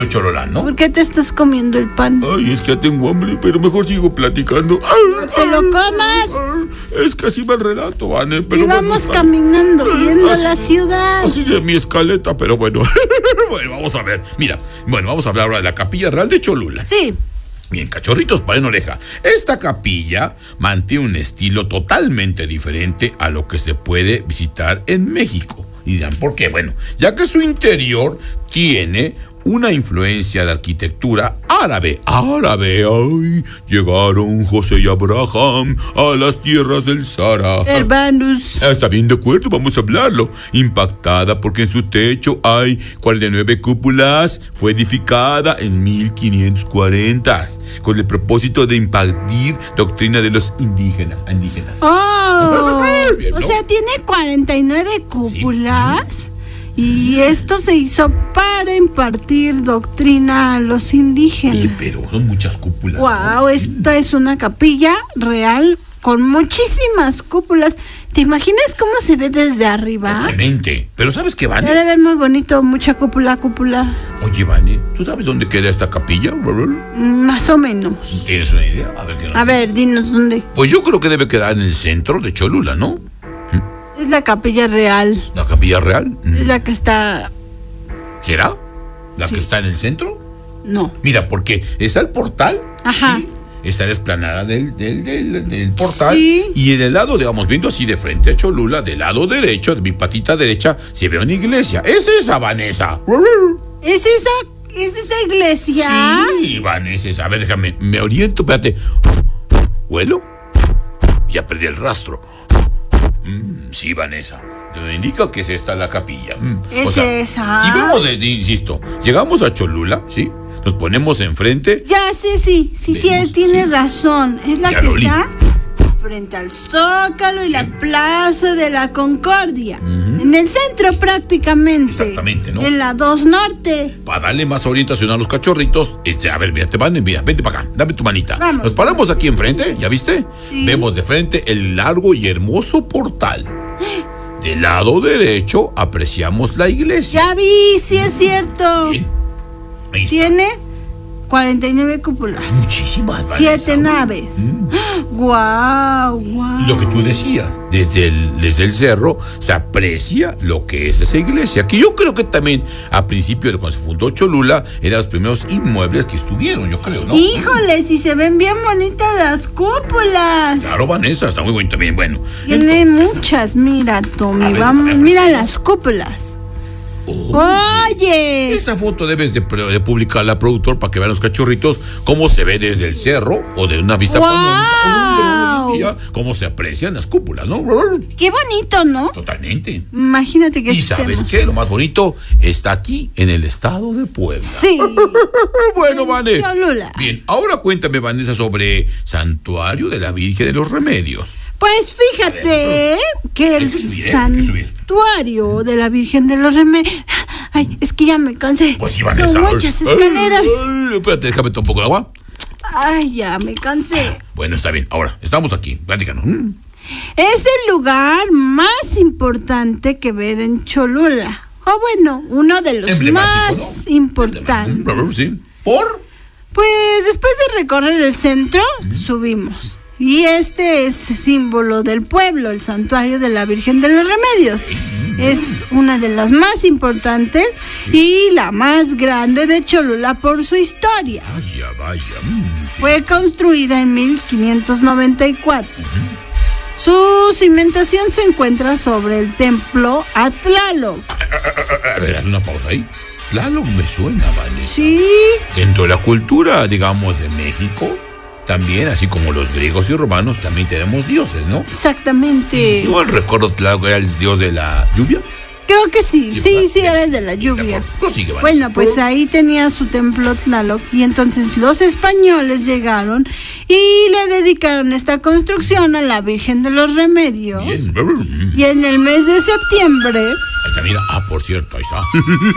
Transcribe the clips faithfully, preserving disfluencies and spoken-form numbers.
Cholula, ¿no? ¿Por qué te estás comiendo el pan? Ay, es que ya tengo hambre, pero mejor sigo platicando. ¡No te lo comas! Es casi mal relato, Vane, pero y vamos bueno, caminando, viendo así, la ciudad. Así de mi escaleta, pero bueno. Bueno, vamos a ver. Mira, bueno, vamos a hablar ahora de la Capilla Real de Cholula. Sí. Bien, cachorritos, paren oreja. Esta capilla mantiene un estilo totalmente diferente a lo que se puede visitar en México. Y dirán, ¿por qué? Bueno, ya que su interior tiene una influencia de arquitectura árabe. Árabe, ay, llegaron José y Abraham a las tierras del Sahara. Hermanos. Está bien, de acuerdo, vamos a hablarlo. Impactada porque en su techo hay cuarenta y nueve cúpulas. Fue edificada en mil quinientos cuarenta con el propósito de impartir doctrina de los indígenas. indígenas. Oh, Bien, ¿no? O sea, tiene cuarenta y nueve cúpulas. Sí. Y esto se hizo para impartir doctrina a los indígenas. Oye, pero son muchas cúpulas. Wow, ¿no? Esta es una capilla real con muchísimas cúpulas. ¿Te imaginas cómo se ve desde arriba? Totalmente. Pero ¿sabes qué, Vane? Debe ver muy bonito, mucha cúpula, cúpula. Oye, Vane, ¿tú sabes dónde queda esta capilla? Más o menos. ¿Tienes una idea? A ver, ¿qué nos A ver, dinos dónde. Pues yo creo que debe quedar en el centro de Cholula, ¿no? Es la capilla real. ¿La capilla real? Es la que está... ¿Será? ¿La Sí. que está en el centro? No. Mira, porque está el portal. Ajá. ¿sí? Está la explanada del, del, del, del portal. Sí. Y en el lado, digamos, viendo así de frente a Cholula, del lado derecho, de mi patita derecha, se ve una iglesia. Es esa, Vanessa. ¿Es esa, es esa iglesia? Sí, Vanessa, esa. A ver, déjame, me oriento, espérate. ¿Huelo? Ya perdí el rastro. Mm, sí, Vanessa. Te indica que es esta la capilla. Mm. Es o sea, esa. Si vemos, de, de, insisto, llegamos a Cholula, ¿sí? Nos ponemos enfrente. Ya sé, sí, sí, sí, Vemos, tiene sí. razón. Es la Ya que lo li- está frente al Zócalo y la Sí. Plaza de la Concordia. Ujú. En el centro prácticamente. Exactamente, ¿no? En la dos Norte. Para darle más orientación a los cachorritos, este, a ver, mira, te van, mira, vente para acá, dame tu manita. Vamos. Nos paramos aquí enfrente, ¿ya viste? Sí. Vemos de frente el largo y hermoso portal. Del lado derecho apreciamos la iglesia. Ya vi, sí es cierto. Bien. Ahí está. Tiene cuarenta y nueve cúpulas. Muchísimas, Vanessa. Siete naves. Mm. Guau, guau. Lo que tú decías, desde el, desde el cerro se aprecia lo que es esa iglesia, que yo creo que también a principio de cuando se fundó Cholula, eran los primeros inmuebles que estuvieron, yo creo, ¿no? Híjole, si se ven bien bonitas las cúpulas. Claro, Vanessa, está muy bonito también, bueno. Tiene muchas, mira, Tommy, A ver, vamos, a ver, mira pues, las cúpulas. Oh. Oye, Esa foto debes de, de publicarla, productor, para que vean los cachorritos cómo se ve desde el cerro o de una vista ¡Guau! panorámica, o de un dron, cómo se aprecian las cúpulas, ¿no? qué bonito, ¿no? Totalmente. Imagínate que Y ¿sabes estemos- qué? Lo más bonito está aquí, en el estado de Puebla. Sí, Bueno, Vane. Cholula. Bien, ahora cuéntame, Vanessa, sobre Santuario de la Virgen de los Remedios. Pues fíjate que el Hay que subir, ¿eh? Hay que subir. santuario de la Virgen de los Remedios. Ay, es que ya me cansé. Pues sí, Vanessa. Son muchas Ay, escaleras. ay, espérate, déjame tomar un poco de agua. Ay, ya me cansé. Bueno, está bien. Ahora, estamos aquí. Platícanos. Mm. Es el lugar más importante que ver en Cholula. O bueno, uno de los más Emblemático, ¿no? importantes. Sí. ¿Por? Pues después de recorrer el centro, subimos. Y este es símbolo del pueblo, el santuario de la Virgen de los Remedios. Es una de las más importantes y la más grande de Cholula por su historia. Vaya, vaya. Mm. Fue construida en mil quinientos noventa y cuatro. Su cimentación se encuentra sobre el templo Atlaloc. A ver, haz una pausa ahí. Tlaloc me suena, Vanessa. Sí, Dentro de la cultura, digamos, de México, también, así como los griegos y romanos, también tenemos dioses, ¿no? exactamente. Yo recuerdo Tlaloc era el dios de la lluvia. Creo que sí, Sí, sí, ¿verdad? sí, era el de la De lluvia. acuerdo. Prosigue, Vanessa. Bueno, pues ahí tenía su templo Tlaloc y entonces los españoles llegaron y le dedicaron esta construcción a la Virgen de los Remedios. Bien. Mm. Y en el mes de septiembre Ahí está, mira. Ah, por cierto, ahí está.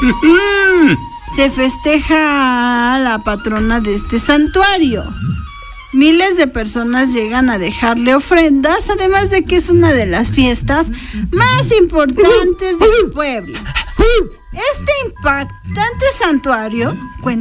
se festeja a la patrona de este santuario. Miles de personas llegan a dejarle ofrendas, además de que es una de las fiestas más importantes del pueblo. Este impactante santuario cuenta